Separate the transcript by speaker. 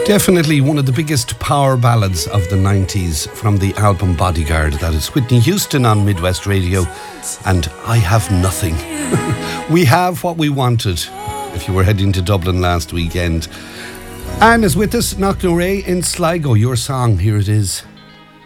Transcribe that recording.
Speaker 1: Definitely one of the biggest power ballads of the 90s from the album Bodyguard. That is Whitney Houston on Midwest Radio and I Have Nothing. We have what we wanted if you were heading to Dublin last weekend. Anne is with us, Knocknaray in Sligo. Your song, here it is.